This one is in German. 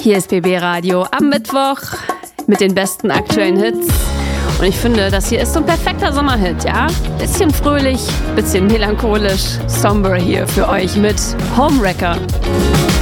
Hier ist BB Radio am Mittwoch mit den besten aktuellen Hits. Und ich finde, das hier ist so ein perfekter Sommerhit, ja? Bisschen fröhlich, bisschen melancholisch, somber hier für euch mit Homewrecker.